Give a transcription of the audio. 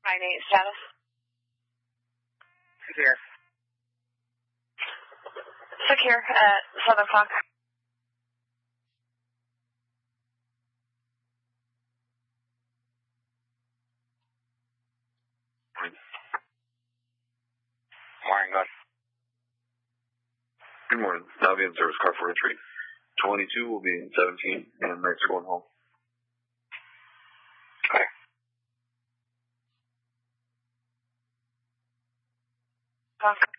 9-8 status. Secure. Secure at 7 o'clock. Morning, good. Good morning. Navigating service car for entry. 22 will be in 17, and nights are going home. Okay. Talk.